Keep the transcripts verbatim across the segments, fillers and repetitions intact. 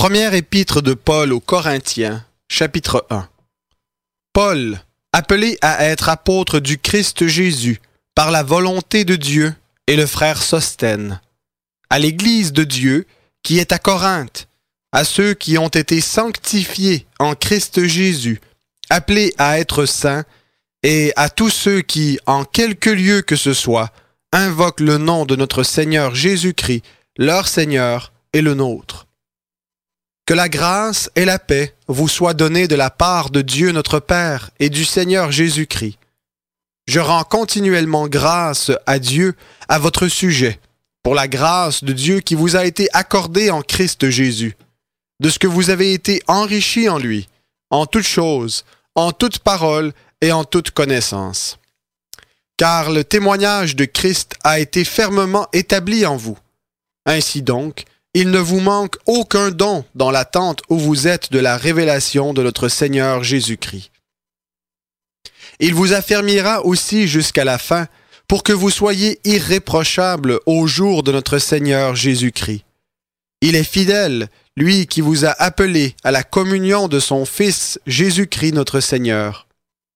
Première épître de Paul aux Corinthiens, chapitre un. Paul, appelé à être apôtre du Christ Jésus, par la volonté de Dieu, et le frère Sosthène, à l'Église de Dieu qui est à Corinthe, à ceux qui ont été sanctifiés en Christ Jésus, appelés à être saints, et à tous ceux qui, en quelque lieu que ce soit, invoquent le nom de notre Seigneur Jésus-Christ, leur Seigneur et le nôtre. Que la grâce et la paix vous soient données de la part de Dieu notre Père et du Seigneur Jésus-Christ. Je rends continuellement grâce à Dieu à votre sujet, pour la grâce de Dieu qui vous a été accordée en Christ Jésus, de ce que vous avez été enrichis en lui, en toutes choses, en toute parole et en toute connaissance. Car le témoignage de Christ a été fermement établi en vous. Ainsi donc, il ne vous manque aucun don dans l'attente où vous êtes de la révélation de notre Seigneur Jésus-Christ. Il vous affermira aussi jusqu'à la fin pour que vous soyez irréprochables au jour de notre Seigneur Jésus-Christ. Il est fidèle, lui qui vous a appelés à la communion de son Fils Jésus-Christ notre Seigneur.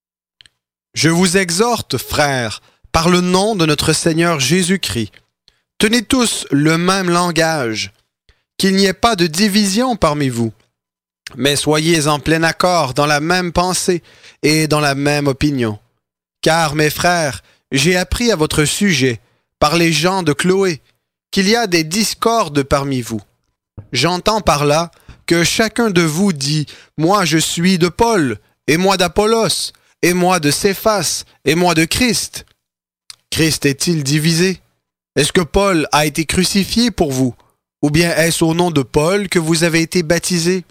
Je vous exhorte, frères, par le nom de notre Seigneur Jésus-Christ, tenez tous le même langage, qu'il n'y ait pas de division parmi vous, mais soyez en plein accord dans la même pensée et dans la même opinion. Car, mes frères, j'ai appris à votre sujet, par les gens de Chloé, qu'il y a des discordes parmi vous. J'entends par là que chacun de vous dit « Moi je suis de Paul, et moi d'Apollos, et moi de Céphas, et moi de Christ. » Christ est-il divisé? Est-ce que Paul a été crucifié pour vous? Ou bien est-ce au nom de Paul que vous avez été baptisés?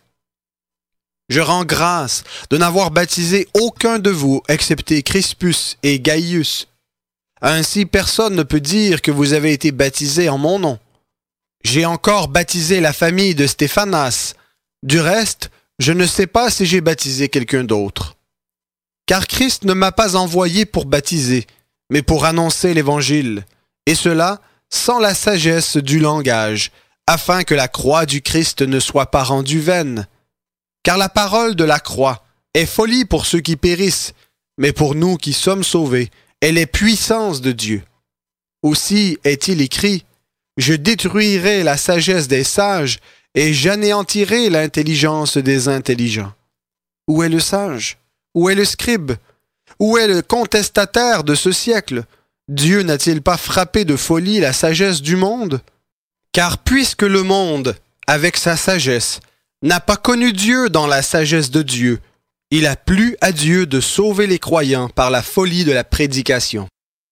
Je rends grâce de n'avoir baptisé aucun de vous, excepté Crispus et Gaius. Ainsi, personne ne peut dire que vous avez été baptisés en mon nom. J'ai encore baptisé la famille de Stéphanas. Du reste, je ne sais pas si j'ai baptisé quelqu'un d'autre. Car Christ ne m'a pas envoyé pour baptiser, mais pour annoncer l'Évangile, et cela sans la sagesse du langage, afin que la croix du Christ ne soit pas rendue vaine. Car la parole de la croix est folie pour ceux qui périssent, mais pour nous qui sommes sauvés, elle est puissance de Dieu. Aussi est-il écrit, « Je détruirai la sagesse des sages et j'anéantirai l'intelligence des intelligents. » Où est le sage? Où est le scribe? Où est le contestataire de ce siècle? Dieu n'a-t-il pas frappé de folie la sagesse du monde? Car puisque le monde, avec sa sagesse, n'a pas connu Dieu dans la sagesse de Dieu, il a plu à Dieu de sauver les croyants par la folie de la prédication.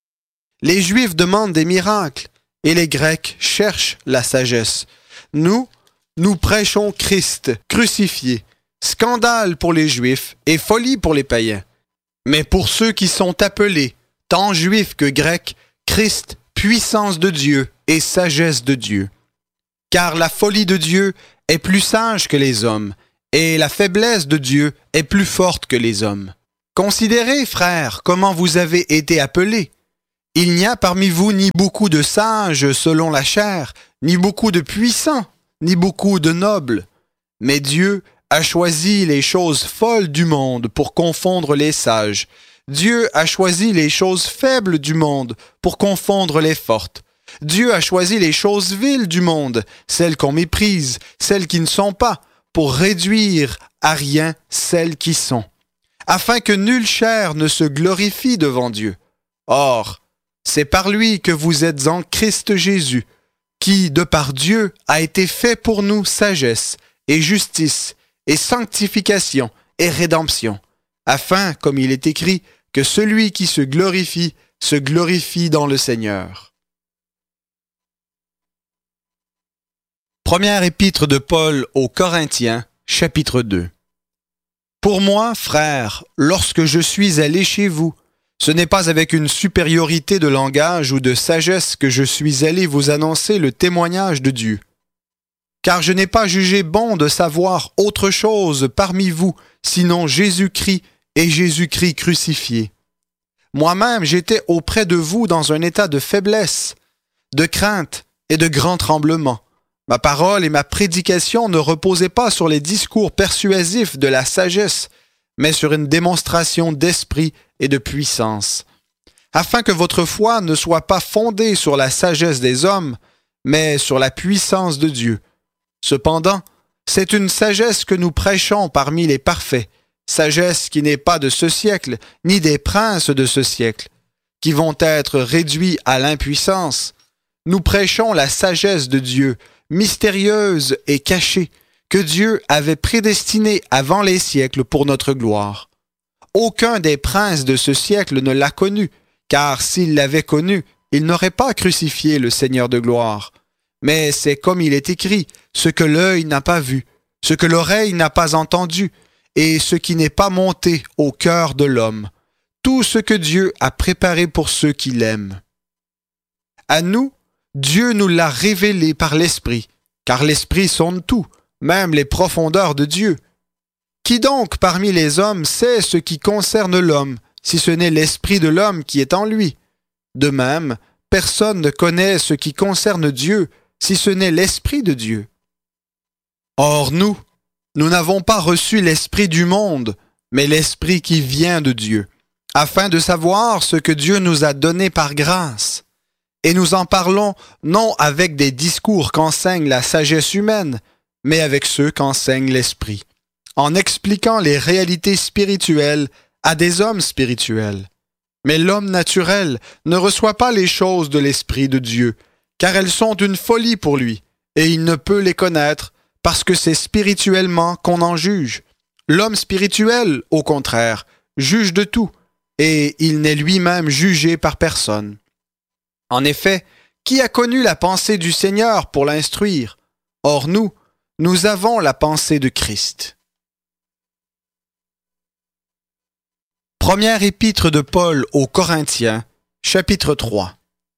Les Juifs demandent des miracles, et les Grecs cherchent la sagesse. Nous, nous prêchons Christ crucifié, scandale pour les Juifs et folie pour les païens. Mais pour ceux qui sont appelés, tant Juifs que Grecs, Christ, puissance de Dieu et sagesse de Dieu. Car la folie de Dieu est plus sage que les hommes, et la faiblesse de Dieu est plus forte que les hommes. Considérez, frères, comment vous avez été appelés. Il n'y a parmi vous ni beaucoup de sages selon la chair, ni beaucoup de puissants, ni beaucoup de nobles. Mais Dieu a choisi les choses folles du monde pour confondre les sages. Dieu a choisi les choses faibles du monde pour confondre les fortes. Dieu a choisi les choses viles du monde, celles qu'on méprise, celles qui ne sont pas, pour réduire à rien celles qui sont, afin que nulle chair ne se glorifie devant Dieu. Or, c'est par lui que vous êtes en Christ Jésus, qui, de par Dieu, a été fait pour nous sagesse et justice et sanctification et rédemption, afin, comme il est écrit, que celui qui se glorifie, se glorifie dans le Seigneur. Première épître de Paul aux Corinthiens, chapitre deux. Pour moi, frères, lorsque je suis allé chez vous, ce n'est pas avec une supériorité de langage ou de sagesse que je suis allé vous annoncer le témoignage de Dieu. Car je n'ai pas jugé bon de savoir autre chose parmi vous, sinon Jésus-Christ et Jésus-Christ crucifié. Moi-même, j'étais auprès de vous dans un état de faiblesse, de crainte et de grand tremblement, Ma parole et ma prédication ne reposaient pas sur les discours persuasifs de la sagesse, mais sur une démonstration d'esprit et de puissance, afin que votre foi ne soit pas fondée sur la sagesse des hommes, mais sur la puissance de Dieu. Cependant, c'est une sagesse que nous prêchons parmi les parfaits, sagesse qui n'est pas de ce siècle, ni des princes de ce siècle, qui vont être réduits à l'impuissance. Nous prêchons la sagesse de Dieu, mystérieuse et cachée, que Dieu avait prédestinée avant les siècles pour notre gloire. Aucun des princes de ce siècle ne l'a connue, car s'il l'avait connue, il n'aurait pas crucifié le Seigneur de gloire. Mais c'est comme il est écrit, ce que l'œil n'a pas vu, ce que l'oreille n'a pas entendu, et ce qui n'est pas monté au cœur de l'homme, tout ce que Dieu a préparé pour ceux qui l'aiment. À nous, Dieu nous l'a révélé par l'Esprit, car l'Esprit sonde tout, même les profondeurs de Dieu. Qui donc parmi les hommes sait ce qui concerne l'homme, si ce n'est l'Esprit de l'homme qui est en lui? De même, personne ne connaît ce qui concerne Dieu, si ce n'est l'Esprit de Dieu. Or nous, nous n'avons pas reçu l'Esprit du monde, mais l'Esprit qui vient de Dieu, afin de savoir ce que Dieu nous a donné par grâce. Et nous en parlons non avec des discours qu'enseigne la sagesse humaine, mais avec ceux qu'enseigne l'Esprit, en expliquant les réalités spirituelles à des hommes spirituels. Mais l'homme naturel ne reçoit pas les choses de l'Esprit de Dieu, car elles sont une folie pour lui, et il ne peut les connaître parce que c'est spirituellement qu'on en juge. L'homme spirituel, au contraire, juge de tout, et il n'est lui-même jugé par personne. En effet, qui a connu la pensée du Seigneur pour l'instruire? Or nous, nous avons la pensée de Christ. Première épître de Paul aux Corinthiens, chapitre trois.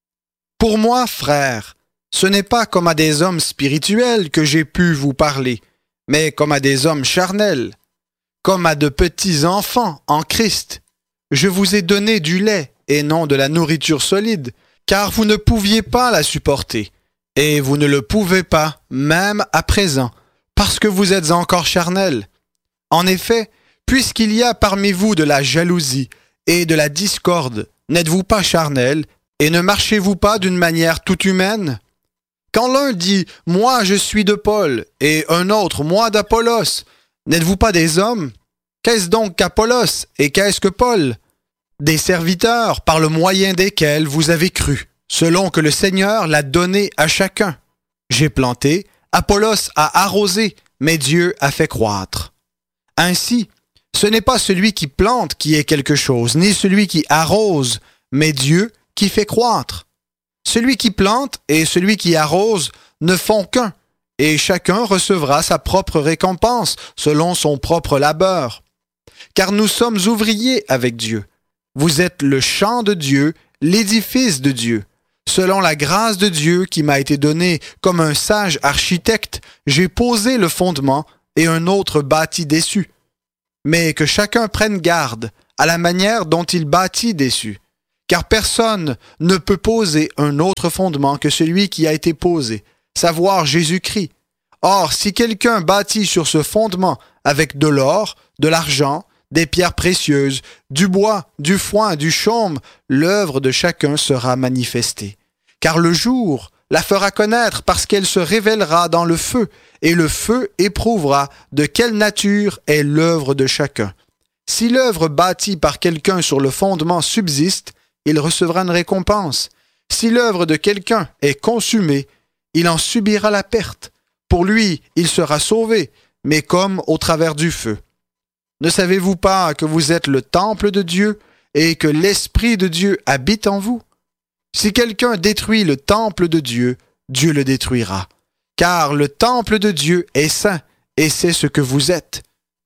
Pour moi, frères, ce n'est pas comme à des hommes spirituels que j'ai pu vous parler, mais comme à des hommes charnels, comme à de petits enfants en Christ. Je vous ai donné du lait et non de la nourriture solide, car vous ne pouviez pas la supporter, et vous ne le pouvez pas, même à présent, parce que vous êtes encore charnels. En effet, puisqu'il y a parmi vous de la jalousie et de la discorde, n'êtes-vous pas charnels, et ne marchez-vous pas d'une manière toute humaine? Quand l'un dit « Moi je suis de Paul » et un autre « Moi d'Apollos », n'êtes-vous pas des hommes? Qu'est-ce donc qu'Apollos et qu'est-ce que Paul? Des serviteurs par le moyen desquels vous avez cru, selon que le Seigneur l'a donné à chacun. J'ai planté, Apollos a arrosé, mais Dieu a fait croître. Ainsi, ce n'est pas celui qui plante qui est quelque chose, ni celui qui arrose, mais Dieu qui fait croître. Celui qui plante et celui qui arrose ne font qu'un, et chacun recevra sa propre récompense selon son propre labeur. Car nous sommes ouvriers avec Dieu. Vous êtes le champ de Dieu, l'édifice de Dieu. Selon la grâce de Dieu qui m'a été donnée comme un sage architecte, j'ai posé le fondement et un autre bâtit dessus. Mais que chacun prenne garde à la manière dont il bâtit dessus. Car personne ne peut poser un autre fondement que celui qui a été posé, savoir Jésus-Christ. Or, si quelqu'un bâtit sur ce fondement avec de l'or, de l'argent, des pierres précieuses, du bois, du foin, du chaume, l'œuvre de chacun sera manifestée. Car le jour la fera connaître parce qu'elle se révélera dans le feu, et le feu éprouvera de quelle nature est l'œuvre de chacun. Si l'œuvre bâtie par quelqu'un sur le fondement subsiste, il recevra une récompense. Si l'œuvre de quelqu'un est consumée, il en subira la perte. Pour lui, il sera sauvé, mais comme au travers du feu. Ne savez-vous pas que vous êtes le temple de Dieu et que l'Esprit de Dieu habite en vous? Si quelqu'un détruit le temple de Dieu, Dieu le détruira. Car le temple de Dieu est saint, et c'est ce que vous êtes.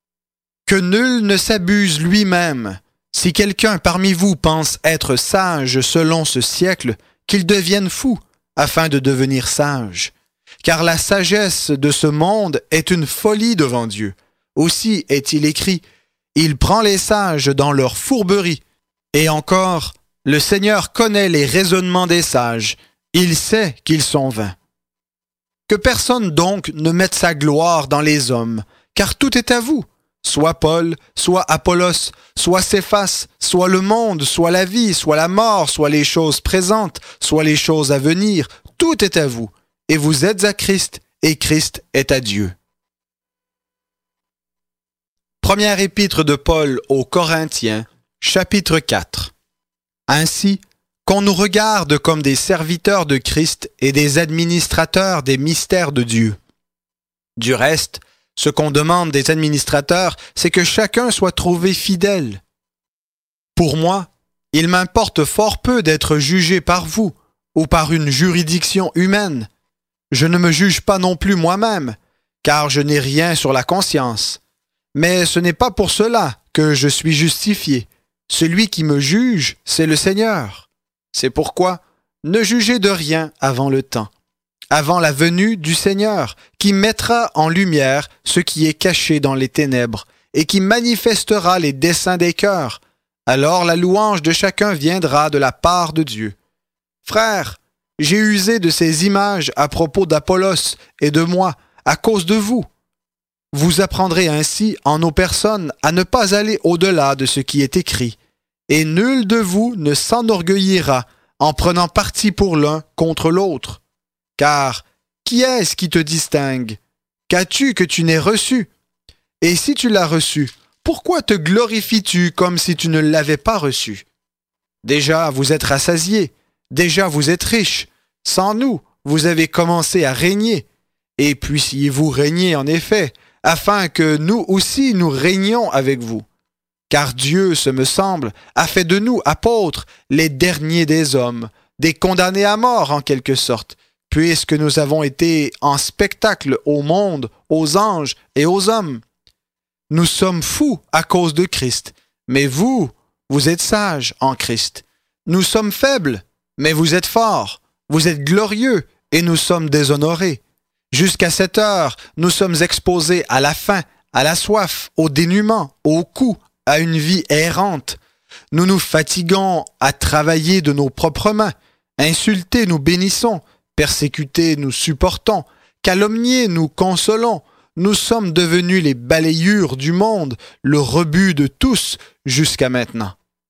Que nul ne s'abuse lui-même. Si quelqu'un parmi vous pense être sage selon ce siècle, qu'il devienne fou, afin de devenir sage. Car la sagesse de ce monde est une folie devant Dieu. Aussi est-il écrit, « Il prend les sages dans leur fourberie. » Et encore, le Seigneur connaît les raisonnements des sages. Il sait qu'ils sont vains. Que personne donc ne mette sa gloire dans les hommes, car tout est à vous, soit Paul, soit Apollos, soit Céphas, soit le monde, soit la vie, soit la mort, soit les choses présentes, soit les choses à venir, tout est à vous, et vous êtes à Christ, et Christ est à Dieu. Première épître de Paul aux Corinthiens, chapitre quatre. Ainsi, qu'on nous regarde comme des serviteurs de Christ et des administrateurs des mystères de Dieu. Du reste, ce qu'on demande des administrateurs, c'est que chacun soit trouvé fidèle. Pour moi, il m'importe fort peu d'être jugé par vous ou par une juridiction humaine. Je ne me juge pas non plus moi-même, car je n'ai rien sur la conscience. Mais ce n'est pas pour cela que je suis justifié. Celui qui me juge, c'est le Seigneur. C'est pourquoi, ne jugez de rien avant le temps, avant la venue du Seigneur, qui mettra en lumière ce qui est caché dans les ténèbres, et qui manifestera les desseins des cœurs. Alors la louange de chacun viendra de la part de Dieu. Frères, j'ai usé de ces images à propos d'Apollos et de moi, à cause de vous. Vous apprendrez ainsi en nos personnes à ne pas aller au-delà de ce qui est écrit, et nul de vous ne s'enorgueillira en prenant parti pour l'un contre l'autre. Car qui est-ce qui te distingue? Qu'as-tu que tu n'aies reçu? Et si tu l'as reçu, pourquoi te glorifies-tu comme si tu ne l'avais pas reçu? Déjà vous êtes rassasiés, déjà vous êtes riches. Sans nous, vous avez commencé à régner. Et puissiez-vous régner en effet, afin que nous aussi nous régnions avec vous. Car Dieu, ce me semble, a fait de nous apôtres les derniers des hommes, des condamnés à mort en quelque sorte, puisque nous avons été en spectacle au monde, aux anges et aux hommes. Nous sommes fous à cause de Christ, mais vous, vous êtes sages en Christ. Nous sommes faibles, mais vous êtes forts. Vous êtes glorieux, et nous sommes déshonorés. Jusqu'à cette heure, nous sommes exposés à la faim, à la soif, au dénuement, au coup, à une vie errante. Nous nous fatiguons à travailler de nos propres mains. Insultés, nous bénissons. Persécutés, nous supportons. Calomniés, nous consolons. Nous sommes devenus les balayures du monde, le rebut de tous jusqu'à maintenant.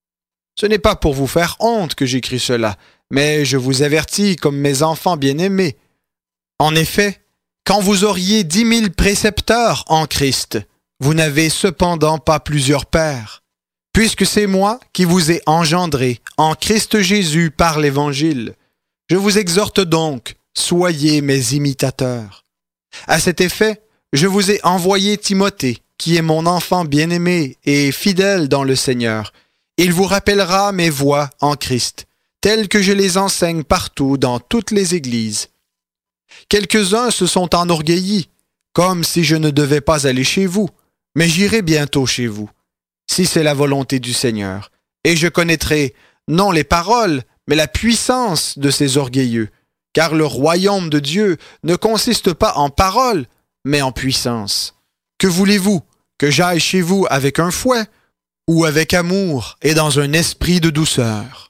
Ce n'est pas pour vous faire honte que j'écris cela, mais je vous avertis comme mes enfants bien-aimés. En effet, quand vous auriez dix mille précepteurs en Christ, vous n'avez cependant pas plusieurs pères, puisque c'est moi qui vous ai engendré en Christ Jésus par l'Évangile. Je vous exhorte donc, soyez mes imitateurs. À cet effet, je vous ai envoyé Timothée, qui est mon enfant bien-aimé et fidèle dans le Seigneur. Il vous rappellera mes voies en Christ, telles que je les enseigne partout dans toutes les églises. Quelques-uns se sont enorgueillis, comme si je ne devais pas aller chez vous, mais j'irai bientôt chez vous, si c'est la volonté du Seigneur, et je connaîtrai non les paroles, mais la puissance de ces orgueilleux, car le royaume de Dieu ne consiste pas en paroles, mais en puissance. Que voulez-vous? Que j'aille chez vous avec un fouet, ou avec amour et dans un esprit de douceur?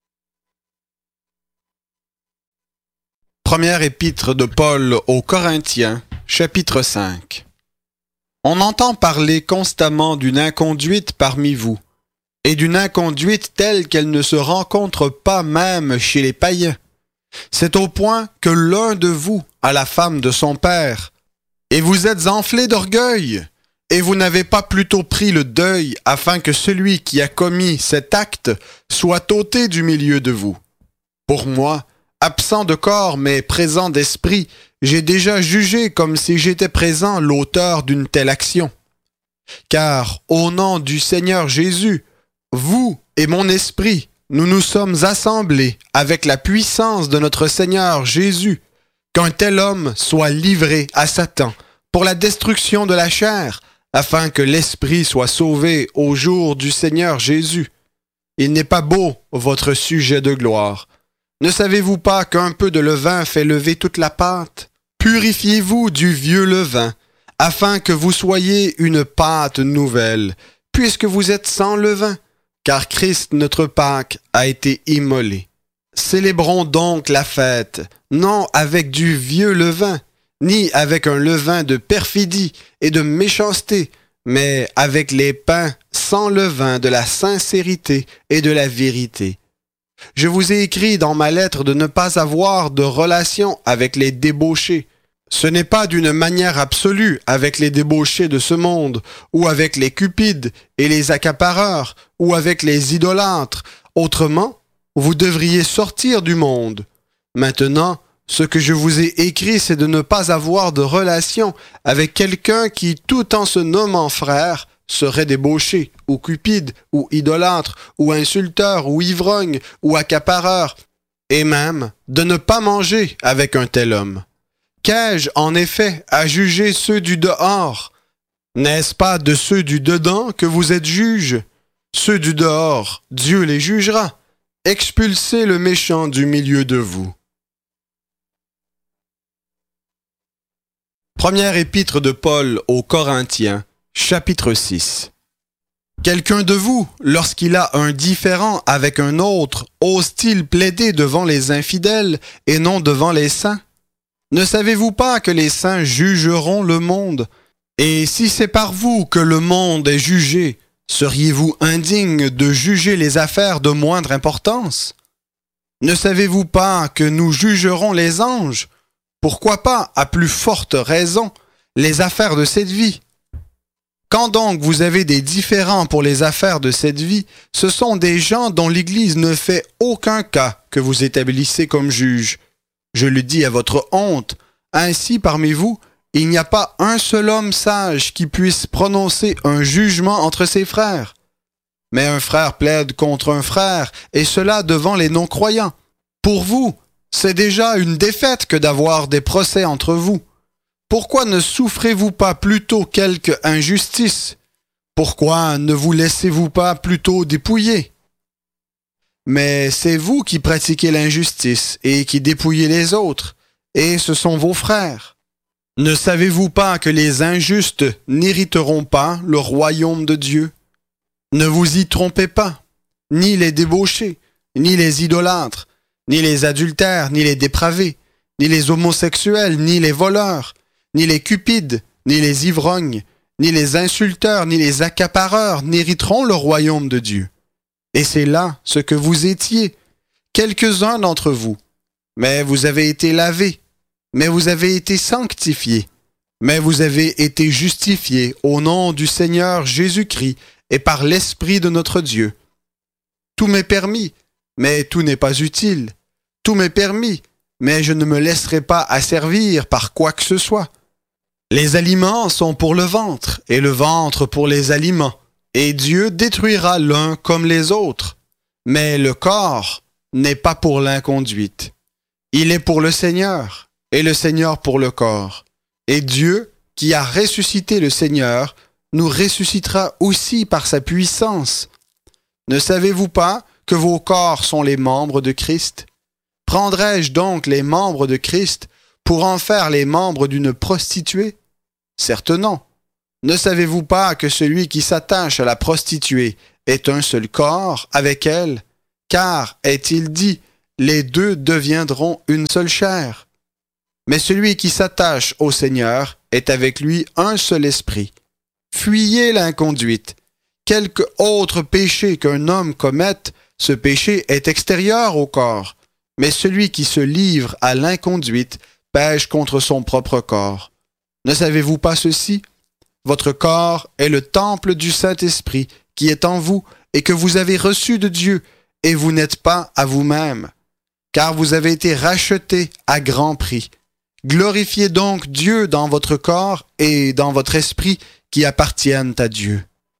Première épître de Paul aux Corinthiens, chapitre cinq. On entend parler constamment d'une inconduite parmi vous, et d'une inconduite telle qu'elle ne se rencontre pas même chez les païens. C'est au point que l'un de vous a la femme de son père, et vous êtes enflés d'orgueil, et vous n'avez pas plutôt pris le deuil afin que celui qui a commis cet acte soit ôté du milieu de vous. Pour moi, absent de corps mais présent d'esprit, j'ai déjà jugé comme si j'étais présent l'auteur d'une telle action. Car, au nom du Seigneur Jésus, vous et mon esprit, nous nous sommes assemblés avec la puissance de notre Seigneur Jésus, qu'un tel homme soit livré à Satan pour la destruction de la chair, afin que l'esprit soit sauvé au jour du Seigneur Jésus. Il n'est pas beau votre sujet de gloire. Ne savez-vous pas qu'un peu de levain fait lever toute la pâte? Purifiez-vous du vieux levain, afin que vous soyez une pâte nouvelle, puisque vous êtes sans levain, car Christ notre Pâque a été immolé. Célébrons donc la fête, non avec du vieux levain, ni avec un levain de perfidie et de méchanceté, mais avec les pains sans levain de la sincérité et de la vérité. Je vous ai écrit dans ma lettre de ne pas avoir de relation avec les débauchés. Ce n'est pas d'une manière absolue avec les débauchés de ce monde, ou avec les cupides et les accapareurs, ou avec les idolâtres. Autrement, vous devriez sortir du monde. Maintenant, ce que je vous ai écrit, c'est de ne pas avoir de relation avec quelqu'un qui, tout en se nommant frère, serait débauché, ou cupide, ou idolâtre, ou insulteur, ou ivrogne, ou accapareur, et même de ne pas manger avec un tel homme. Qu'ai-je en effet à juger ceux du dehors? N'est-ce pas de ceux du dedans que vous êtes juges? Ceux du dehors, Dieu les jugera. Expulsez le méchant du milieu de vous. Première épître de Paul aux Corinthiens, chapitre six. Quelqu'un de vous, lorsqu'il a un différend avec un autre, ose-t-il plaider devant les infidèles et non devant les saints? Ne savez-vous pas que les saints jugeront le monde? Et si c'est par vous que le monde est jugé, seriez-vous indigne de juger les affaires de moindre importance? Ne savez-vous pas que nous jugerons les anges? Pourquoi pas, à plus forte raison, les affaires de cette vie? Quand donc vous avez des différends pour les affaires de cette vie, ce sont des gens dont l'Église ne fait aucun cas que vous établissez comme juges. Je le dis à votre honte, ainsi parmi vous, il n'y a pas un seul homme sage qui puisse prononcer un jugement entre ses frères. Mais un frère plaide contre un frère, et cela devant les non-croyants. Pour vous, c'est déjà une défaite que d'avoir des procès entre vous. Pourquoi ne souffrez-vous pas plutôt quelque injustice? Pourquoi ne vous laissez-vous pas plutôt dépouiller? Mais c'est vous qui pratiquez l'injustice et qui dépouillez les autres, et ce sont vos frères. Ne savez-vous pas que les injustes n'hériteront pas le royaume de Dieu? Ne vous y trompez pas, ni les débauchés, ni les idolâtres, ni les adultères, ni les dépravés, ni les homosexuels, ni les voleurs, ni les cupides, ni les ivrognes, ni les insulteurs, ni les accapareurs n'hériteront le royaume de Dieu. Et c'est là ce que vous étiez, quelques-uns d'entre vous. Mais vous avez été lavés, mais vous avez été sanctifiés, mais vous avez été justifiés au nom du Seigneur Jésus-Christ et par l'Esprit de notre Dieu. Tout m'est permis, mais tout n'est pas utile. Tout m'est permis, mais je ne me laisserai pas asservir par quoi que ce soit. Les aliments sont pour le ventre, et le ventre pour les aliments. Et Dieu détruira l'un comme les autres. Mais le corps n'est pas pour l'inconduite. Il est pour le Seigneur, et le Seigneur pour le corps. Et Dieu, qui a ressuscité le Seigneur, nous ressuscitera aussi par sa puissance. Ne savez-vous pas que vos corps sont les membres de Christ? Prendrais-je donc les membres de Christ pour en faire les membres d'une prostituée? Certes non. Ne savez-vous pas que celui qui s'attache à la prostituée est un seul corps avec elle? Car, est-il dit, les deux deviendront une seule chair. Mais celui qui s'attache au Seigneur est avec lui un seul esprit. Fuyez l'inconduite. Quelque autre péché qu'un homme commette, ce péché est extérieur au corps. Mais celui qui se livre à l'inconduite pêche contre son propre corps. Ne savez-vous pas ceci? Votre corps est le temple du Saint-Esprit qui est en vous et que vous avez reçu de Dieu, et vous n'êtes pas à vous-même, car vous avez été rachetés à grand prix. Glorifiez donc Dieu dans votre corps et dans votre esprit qui appartiennent à Dieu.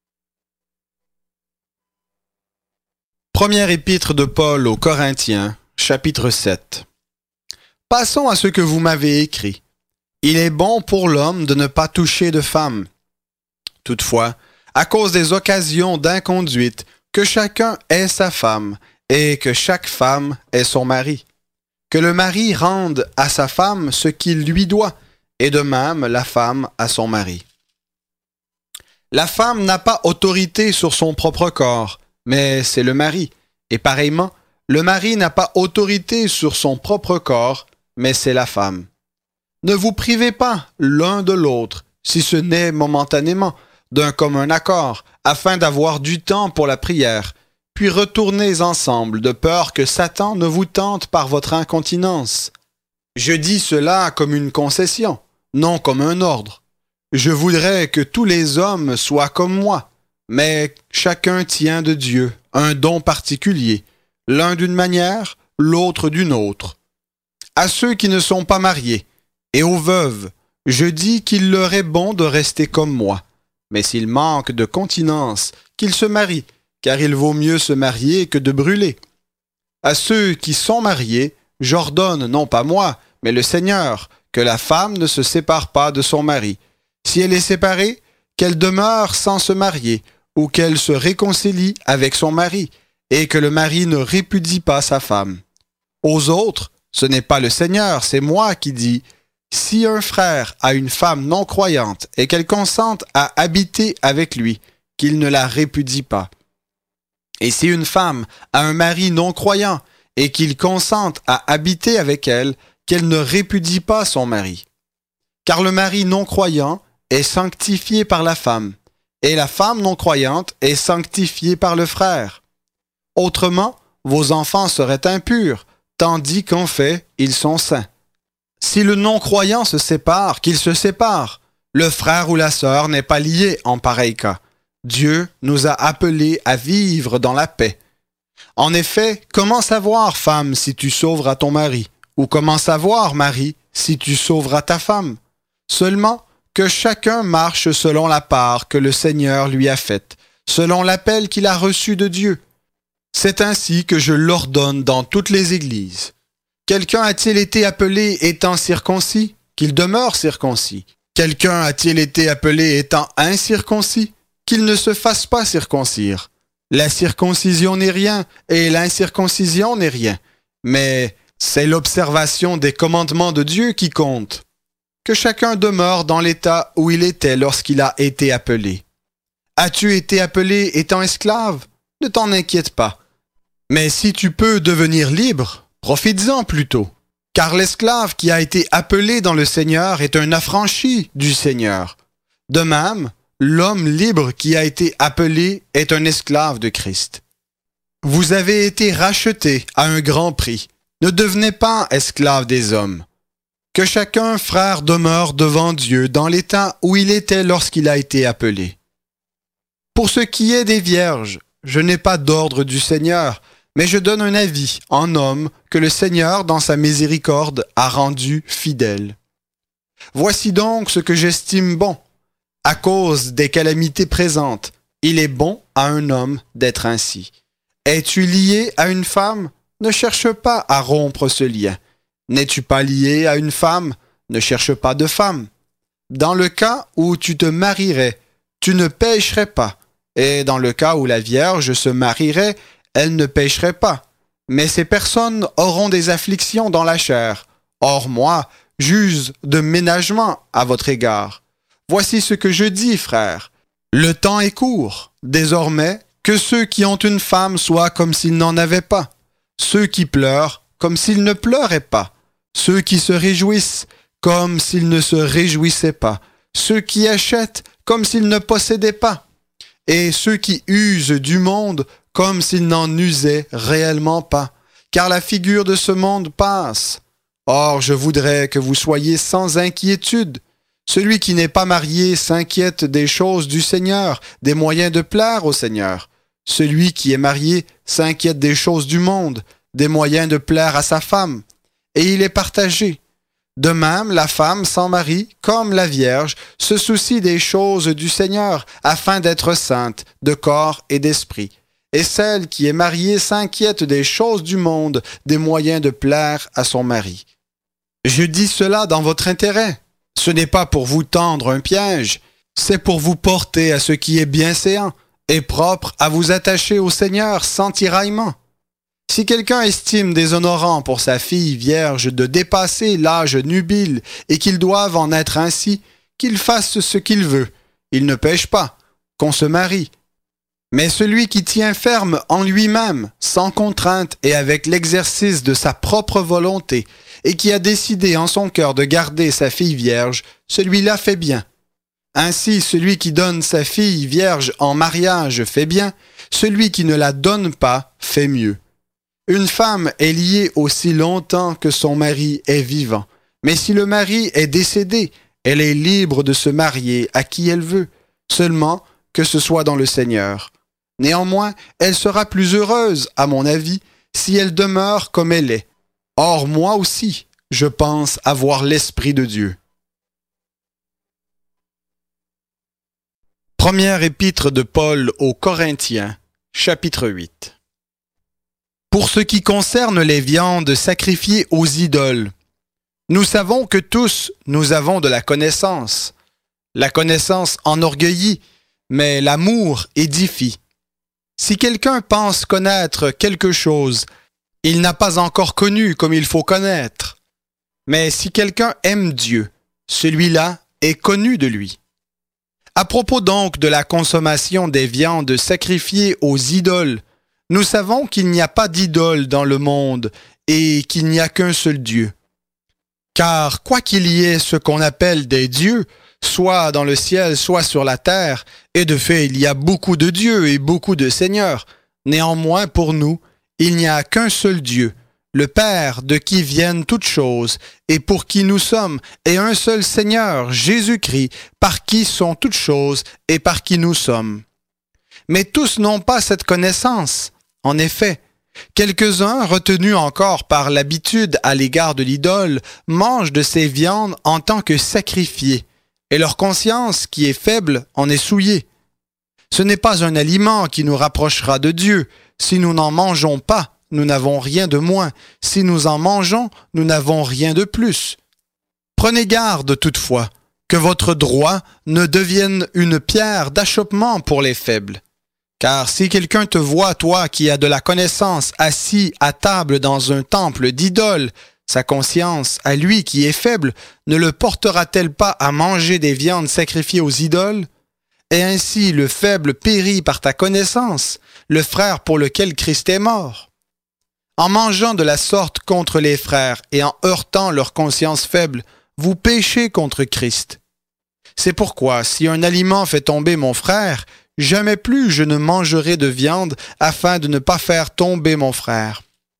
Première épître de Paul aux Corinthiens, chapitre sept. Passons à ce que vous m'avez écrit. Il est bon pour l'homme de ne pas toucher de femme. Toutefois, à cause des occasions d'inconduite, que chacun ait sa femme, et que chaque femme ait son mari. Que le mari rende à sa femme ce qu'il lui doit, et de même la femme à son mari. La femme n'a pas autorité sur son propre corps, mais c'est le mari, et pareillement, le mari n'a pas autorité sur son propre corps, mais c'est la femme. Ne vous privez pas l'un de l'autre, si ce n'est momentanément, d'un commun accord, afin d'avoir du temps pour la prière, puis retournez ensemble, de peur que Satan ne vous tente par votre incontinence. Je dis cela comme une concession, non comme un ordre. Je voudrais que tous les hommes soient comme moi, mais chacun tient de Dieu un don particulier, l'un d'une manière, l'autre d'une autre. À ceux qui ne sont pas mariés, et aux veuves, je dis qu'il leur est bon de rester comme moi. Mais s'ils manquent de continence, qu'ils se marient, car il vaut mieux se marier que de brûler. À ceux qui sont mariés, j'ordonne, non pas moi, mais le Seigneur, que la femme ne se sépare pas de son mari. Si elle est séparée, qu'elle demeure sans se marier, ou qu'elle se réconcilie avec son mari, et que le mari ne répudie pas sa femme. Aux autres, ce n'est pas le Seigneur, c'est moi qui dis, si un frère a une femme non croyante et qu'elle consente à habiter avec lui, qu'il ne la répudie pas. Et si une femme a un mari non croyant et qu'il consente à habiter avec elle, qu'elle ne répudie pas son mari. Car le mari non croyant est sanctifié par la femme, et la femme non croyante est sanctifiée par le frère. Autrement, vos enfants seraient impurs, tandis qu'en fait, ils sont saints. Si le non-croyant se sépare, qu'il se sépare. Le frère ou la sœur n'est pas lié en pareil cas. Dieu nous a appelés à vivre dans la paix. En effet, comment savoir, femme, si tu sauveras ton mari? Ou comment savoir, mari, si tu sauveras ta femme? Seulement que chacun marche selon la part que le Seigneur lui a faite, selon l'appel qu'il a reçu de Dieu. C'est ainsi que je l'ordonne dans toutes les églises. Quelqu'un a-t-il été appelé étant circoncis? Qu'il demeure circoncis. Quelqu'un a-t-il été appelé étant incirconcis? Qu'il ne se fasse pas circoncire. La circoncision n'est rien, et l'incirconcision n'est rien. Mais c'est l'observation des commandements de Dieu qui compte. Que chacun demeure dans l'état où il était lorsqu'il a été appelé. As-tu été appelé étant esclave? Ne t'en inquiète pas. Mais si tu peux devenir libre, profites-en plutôt, car l'esclave qui a été appelé dans le Seigneur est un affranchi du Seigneur. De même, l'homme libre qui a été appelé est un esclave de Christ. Vous avez été rachetés à un grand prix. Ne devenez pas esclaves des hommes. Que chacun, frère, demeure devant Dieu dans l'état où il était lorsqu'il a été appelé. Pour ce qui est des vierges, je n'ai pas d'ordre du Seigneur, mais je donne un avis en homme que le Seigneur, dans sa miséricorde, a rendu fidèle. Voici donc ce que j'estime bon. À cause des calamités présentes, il est bon à un homme d'être ainsi. Es-tu lié à une femme? Ne cherche pas à rompre ce lien. N'es-tu pas lié à une femme? Ne cherche pas de femme. Dans le cas où tu te marierais, tu ne pécherais pas. Et dans le cas où la Vierge se marierait, elle ne pécherait pas. Mais ces personnes auront des afflictions dans la chair. Or moi, j'use de ménagement à votre égard. Voici ce que je dis, frère. Le temps est court. Désormais, que ceux qui ont une femme soient comme s'ils n'en avaient pas. Ceux qui pleurent, comme s'ils ne pleuraient pas. Ceux qui se réjouissent, comme s'ils ne se réjouissaient pas. Ceux qui achètent, comme s'ils ne possédaient pas. Et ceux qui usent du monde, comme s'ils n'en usaient réellement pas. Car la figure de ce monde passe. Or, je voudrais que vous soyez sans inquiétude. Celui qui n'est pas marié s'inquiète des choses du Seigneur, des moyens de plaire au Seigneur. Celui qui est marié s'inquiète des choses du monde, des moyens de plaire à sa femme. Et il est partagé. De même, la femme sans mari, comme la Vierge, se soucie des choses du Seigneur, afin d'être sainte, de corps et d'esprit. Et celle qui est mariée s'inquiète des choses du monde, des moyens de plaire à son mari. Je dis cela dans votre intérêt. Ce n'est pas pour vous tendre un piège, c'est pour vous porter à ce qui est bienséant et propre à vous attacher au Seigneur sans tiraillement. Si quelqu'un estime déshonorant pour sa fille vierge de dépasser l'âge nubile et qu'il doive en être ainsi, qu'il fasse ce qu'il veut. Il ne pêche pas, qu'on se marie. Mais celui qui tient ferme en lui-même, sans contrainte et avec l'exercice de sa propre volonté, et qui a décidé en son cœur de garder sa fille vierge, celui-là fait bien. Ainsi, celui qui donne sa fille vierge en mariage fait bien, celui qui ne la donne pas fait mieux. Une femme est liée aussi longtemps que son mari est vivant, mais si le mari est décédé, elle est libre de se marier à qui elle veut, seulement que ce soit dans le Seigneur. Néanmoins, elle sera plus heureuse, à mon avis, si elle demeure comme elle est. Or, moi aussi, je pense avoir l'Esprit de Dieu. Première épître de Paul aux Corinthiens, chapitre huit. Pour ce qui concerne les viandes sacrifiées aux idoles, nous savons que tous nous avons de la connaissance. La connaissance enorgueillit, mais l'amour édifie. Si quelqu'un pense connaître quelque chose, il n'a pas encore connu comme il faut connaître. Mais si quelqu'un aime Dieu, celui-là est connu de lui. À propos donc de la consommation des viandes sacrifiées aux idoles, nous savons qu'il n'y a pas d'idole dans le monde et qu'il n'y a qu'un seul Dieu. Car quoi qu'il y ait ce qu'on appelle des dieux, soit dans le ciel, soit sur la terre, et de fait il y a beaucoup de dieux et beaucoup de seigneurs, néanmoins pour nous, il n'y a qu'un seul Dieu, le Père de qui viennent toutes choses, et pour qui nous sommes, et un seul Seigneur, Jésus-Christ, par qui sont toutes choses, et par qui nous sommes. Mais tous n'ont pas cette connaissance. En effet, quelques-uns, retenus encore par l'habitude à l'égard de l'idole, mangent de ces viandes en tant que sacrifiées, et leur conscience, qui est faible, en est souillée. Ce n'est pas un aliment qui nous rapprochera de Dieu. Si nous n'en mangeons pas, nous n'avons rien de moins. Si nous en mangeons, nous n'avons rien de plus. Prenez garde toutefois, que votre droit ne devienne une pierre d'achoppement pour les faibles. Car si quelqu'un te voit, toi qui as de la connaissance, assis à table dans un temple d'idoles, sa conscience, à lui qui est faible, ne le portera-t-elle pas à manger des viandes sacrifiées aux idoles? Et ainsi le faible périt par ta connaissance, le frère pour lequel Christ est mort. En mangeant de la sorte contre les frères et en heurtant leur conscience faible, vous péchez contre Christ. C'est pourquoi, si un aliment fait tomber mon frère, jamais plus je ne mangerai de viande afin de ne pas faire tomber mon frère.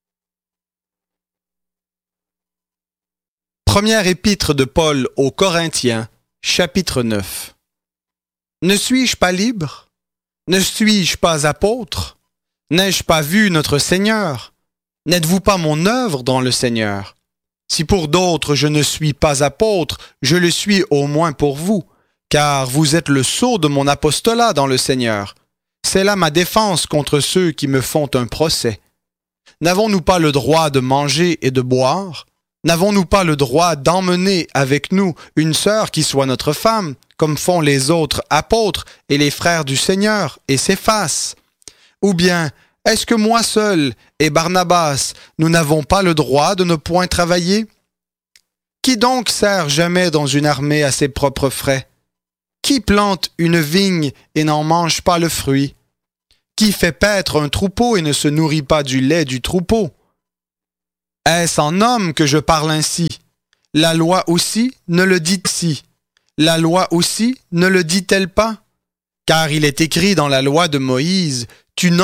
Première épître de Paul aux Corinthiens, chapitre neuf. Ne suis-je pas libre? Ne suis-je pas apôtre? N'ai-je pas vu notre Seigneur? N'êtes-vous pas mon œuvre dans le Seigneur? Si pour d'autres je ne suis pas apôtre, je le suis au moins pour vous, car vous êtes le sceau de mon apostolat dans le Seigneur. C'est là ma défense contre ceux qui me font un procès. N'avons-nous pas le droit de manger et de boire? N'avons-nous pas le droit d'emmener avec nous une sœur qui soit notre femme, comme font les autres apôtres et les frères du Seigneur et Céphas? Ou bien, est-ce que moi seul et Barnabas, nous n'avons pas le droit de ne point travailler? Qui donc sert jamais dans une armée à ses propres frais? Qui plante une vigne et n'en mange pas le fruit? Qui fait paître un troupeau et ne se nourrit pas du lait du troupeau? Est-ce en homme que je parle ainsi? La loi aussi ne le dit-il? La loi aussi ne le dit-elle pas? Car il est écrit dans la loi de Moïse, tu